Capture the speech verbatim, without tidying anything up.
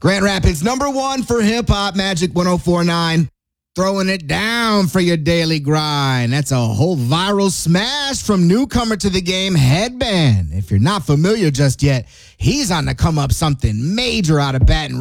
Grand Rapids, number one for hip hop, Magic one oh four point nine. Throwing it down for your daily grind. That's a whole viral smash from newcomer to the game, Headband. If you're not familiar just yet, he's on to come up something major out of Baton Rouge.